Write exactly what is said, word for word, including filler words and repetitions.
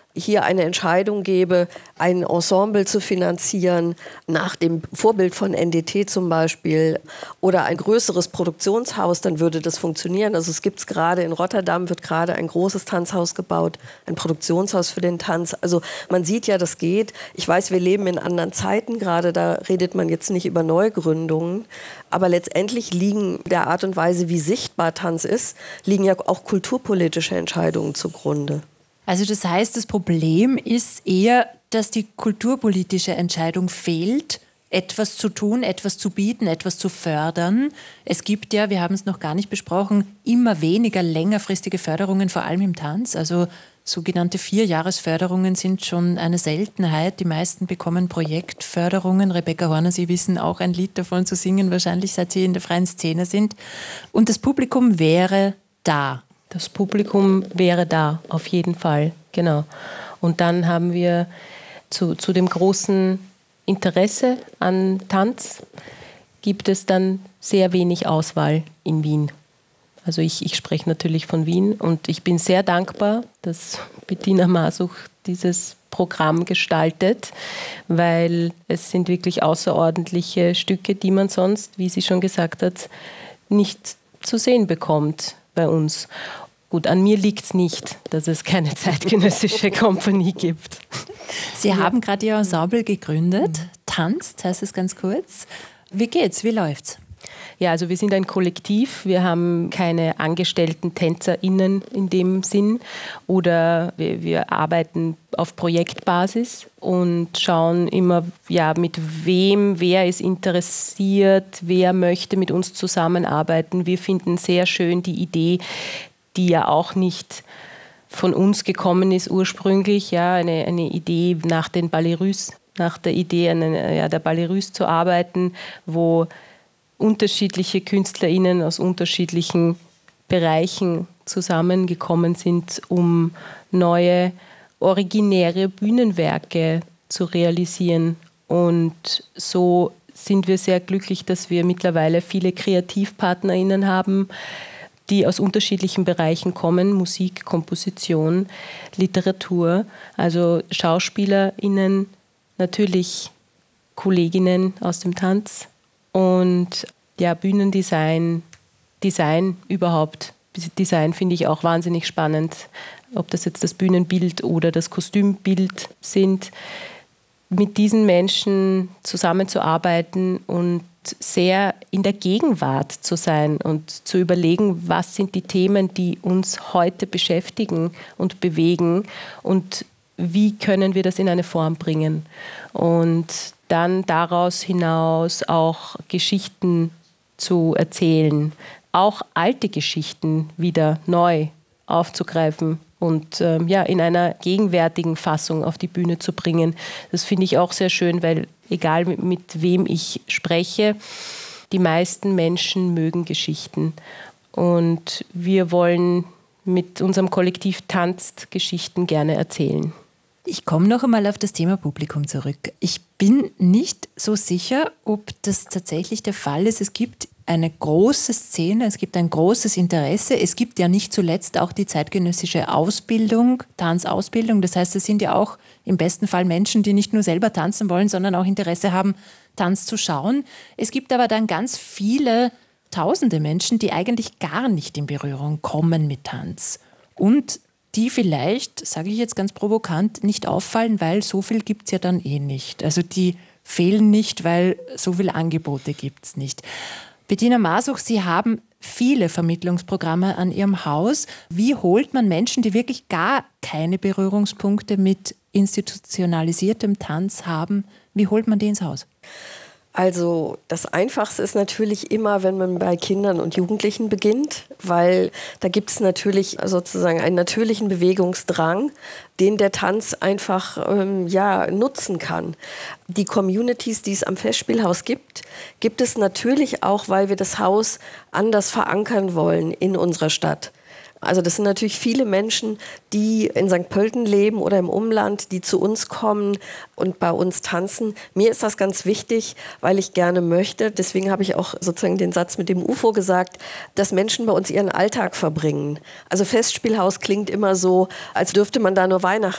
hier eine Entscheidung gäbe, ein Ensemble zu finanzieren, nach dem Vorbild von N D T zum Beispiel, oder ein größeres Produktionshaus, dann würde das funktionieren. Also es gibt es gerade in Rotterdam, wird gerade ein großes Tanzhaus gebaut, ein Produktionshaus für den Tanz. Also man sieht ja, das geht. Ich weiß, wir leben in anderen Zeiten gerade, da redet man jetzt nicht über Neugründungen. Aber letztendlich liegen der Art und Weise, wie sichtbar Tanz ist, liegen ja auch kulturpolitische Entscheidungen zugrunde. Also das heißt, das Problem ist eher, dass die kulturpolitische Entscheidung fehlt, etwas zu tun, etwas zu bieten, etwas zu fördern. Es gibt ja, wir haben es noch gar nicht besprochen, immer weniger längerfristige Förderungen, vor allem im Tanz. Also sogenannte Vierjahresförderungen sind schon eine Seltenheit. Die meisten bekommen Projektförderungen. Rebecca Horner, Sie wissen auch ein Lied davon zu singen, wahrscheinlich seit Sie in der freien Szene sind. Und das Publikum wäre da. Das Publikum wäre da, auf jeden Fall, genau. Und dann haben wir zu, zu dem großen Interesse an Tanz, gibt es dann sehr wenig Auswahl in Wien. Also ich, ich spreche natürlich von Wien und ich bin sehr dankbar, dass Bettina Masuch dieses Programm gestaltet, weil es sind wirklich außerordentliche Stücke, die man sonst, wie sie schon gesagt hat, nicht zu sehen bekommt bei uns. Gut, an mir liegt es nicht, dass es keine zeitgenössische Kompanie gibt. Sie ja. haben gerade Ihr Ensemble gegründet. Tanzt heißt es ganz kurz. Wie geht's? Wie läuft's? Ja, also wir sind ein Kollektiv. Wir haben keine angestellten TänzerInnen in dem Sinn oder wir, wir arbeiten auf Projektbasis und schauen immer, ja, mit wem, wer ist interessiert, wer möchte mit uns zusammenarbeiten. Wir finden sehr schön die Idee, die ja auch nicht von uns gekommen ist ursprünglich, ja, eine, eine Idee nach den Ballerus, nach der Idee eine, ja, der Ballerus zu arbeiten, wo unterschiedliche KünstlerInnen aus unterschiedlichen Bereichen zusammengekommen sind, um neue, originäre Bühnenwerke zu realisieren. Und so sind wir sehr glücklich, dass wir mittlerweile viele KreativpartnerInnen haben, die aus unterschiedlichen Bereichen kommen, Musik, Komposition, Literatur, also SchauspielerInnen, natürlich Kolleginnen aus dem Tanz und ja, Bühnendesign, Design überhaupt. Design finde ich auch wahnsinnig spannend, ob das jetzt das Bühnenbild oder das Kostümbild sind. Mit diesen Menschen zusammenzuarbeiten und sehr in der Gegenwart zu sein und zu überlegen, was sind die Themen, die uns heute beschäftigen und bewegen und wie können wir das in eine Form bringen. Und dann daraus hinaus auch Geschichten zu erzählen, auch alte Geschichten wieder neu aufzugreifen und ähm, ja, in einer gegenwärtigen Fassung auf die Bühne zu bringen. Das finde ich auch sehr schön, weil egal mit, mit wem ich spreche, die meisten Menschen mögen Geschichten. Und wir wollen mit unserem Kollektiv Tanzt Geschichten gerne erzählen. Ich komme noch einmal auf das Thema Publikum zurück. Ich bin nicht so sicher, ob das tatsächlich der Fall ist. Es gibt eine große Szene, es gibt ein großes Interesse. Es gibt ja nicht zuletzt auch die zeitgenössische Ausbildung, Tanzausbildung. Das heißt, es sind ja auch im besten Fall Menschen, die nicht nur selber tanzen wollen, sondern auch Interesse haben, Tanz zu schauen. Es gibt aber dann ganz viele tausende Menschen, die eigentlich gar nicht in Berührung kommen mit Tanz. Und die vielleicht, sage ich jetzt ganz provokant, nicht auffallen, weil so viel gibt es ja dann eh nicht. Also die fehlen nicht, weil so viele Angebote gibt es nicht. Bettina Masuch, Sie haben viele Vermittlungsprogramme an Ihrem Haus. Wie holt man Menschen, die wirklich gar keine Berührungspunkte mit institutionalisiertem Tanz haben, wie holt man die ins Haus? Also das Einfachste ist natürlich immer, wenn man bei Kindern und Jugendlichen beginnt, weil da gibt es natürlich sozusagen einen natürlichen Bewegungsdrang, den der Tanz einfach ähm, ja, nutzen kann. Die Communities, die es am Festspielhaus gibt, gibt es natürlich auch, weil wir das Haus anders verankern wollen in unserer Stadt. Also das sind natürlich viele Menschen, die in Sankt Pölten leben oder im Umland, die zu uns kommen und bei uns tanzen. Mir ist das ganz wichtig, weil ich gerne möchte, deswegen habe ich auch sozusagen den Satz mit dem U F O gesagt, dass Menschen bei uns ihren Alltag verbringen. Also Festspielhaus klingt immer so, als dürfte man da nur Weihnachten